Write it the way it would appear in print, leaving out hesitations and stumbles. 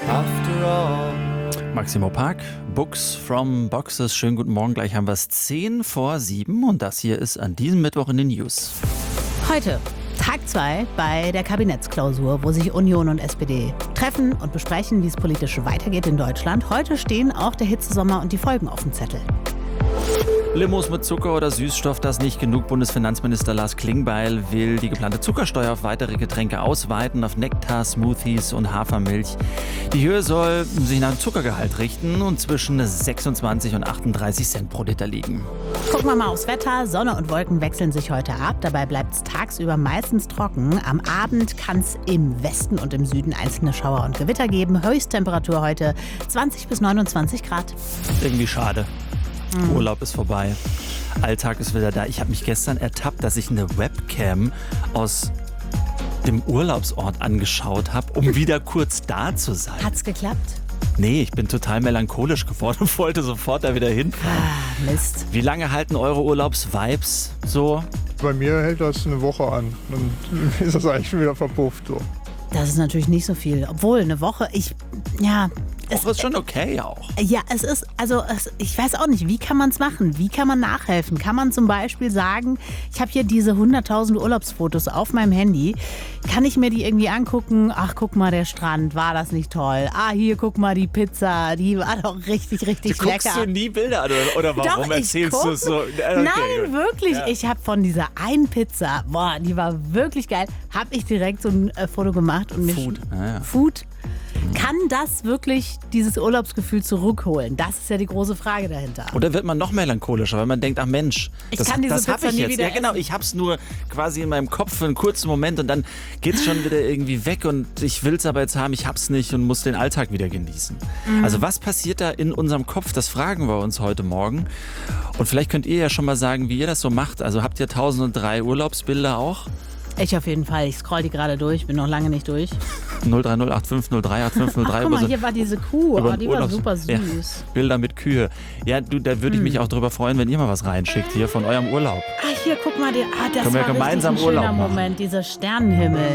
after all. Maximo Park, Books from Boxes. Schönen guten Morgen, gleich haben wir es 6:10 und das hier ist an diesem Mittwoch in den News. Heute Tag 2 bei der Kabinettsklausur, wo sich Union und SPD treffen und besprechen, wie es politisch weitergeht in Deutschland. Heute stehen auch der Hitzesommer und die Folgen auf dem Zettel. Limos mit Zucker oder Süßstoff, das nicht genug. Bundesfinanzminister Lars Klingbeil will die geplante Zuckersteuer auf weitere Getränke ausweiten, auf Nektar, Smoothies und Hafermilch. Die Höhe soll sich nach dem Zuckergehalt richten und zwischen 26 und 38 Cent pro Liter liegen. Gucken wir mal aufs Wetter. Sonne und Wolken wechseln sich heute ab. Dabei bleibt es tagsüber meistens trocken. Am Abend kann es im Westen und im Süden einzelne Schauer und Gewitter geben. Höchsttemperatur heute 20 bis 29 Grad. Irgendwie schade. Urlaub ist vorbei. Alltag ist wieder da. Ich habe mich gestern ertappt, dass ich eine Webcam aus dem Urlaubsort angeschaut habe, um wieder kurz da zu sein. Hat's geklappt? Nee, ich bin total melancholisch geworden und wollte sofort da wieder hinfahren. Ah, Mist. Wie lange halten eure Urlaubsvibes so? Bei mir hält das eine Woche an. Dann ist das eigentlich schon wieder verpufft. So. Das ist natürlich nicht so viel. Obwohl, eine Woche, Das ist schon okay auch. Ja, ich weiß auch nicht, wie kann man es machen? Wie kann man nachhelfen? Kann man zum Beispiel sagen, ich habe hier diese 100.000 Urlaubsfotos auf meinem Handy. Kann ich mir die irgendwie angucken? Ach, guck mal, der Strand, war das nicht toll? Ah, hier, guck mal, die Pizza, die war doch richtig lecker. Guckst du nie Bilder an oder warum Doch, erzählst du es so? Okay. Nein, wirklich. Ja. Ich habe von dieser einen Pizza, die war wirklich geil, habe ich direkt so ein Foto gemacht. Und Food. Food. Kann das wirklich dieses Urlaubsgefühl zurückholen? Das ist ja die große Frage dahinter. Oder wird man noch melancholischer, weil man denkt, ach Mensch, Ich kann diese das habe Pizza ich nie jetzt. wieder Ja genau, essen. ich habe es nur quasi in meinem Kopf für einen kurzen Moment und dann geht es schon wieder irgendwie weg und ich will es aber jetzt haben, ich habe es nicht und muss den Alltag wieder genießen. Also was passiert da in unserem Kopf, das fragen wir uns heute Morgen. Und vielleicht könnt ihr ja schon mal sagen, wie ihr das so macht. Also habt ihr 1003 Urlaubsbilder auch? Ich auf jeden Fall. Ich scroll die gerade durch, bin noch lange nicht durch. 03085038503. Ach, guck mal, hier war diese Kuh. über Oh, den die war Urlaubs- super süß. Ja, Bilder mit Kühe. Ja, da würde ich mich auch drüber freuen, wenn ihr mal was reinschickt hier von eurem Urlaub. Ah, hier, guck mal, das Können wir war gemeinsam richtig ein schöner Urlaub machen. Moment, dieser Sternenhimmel.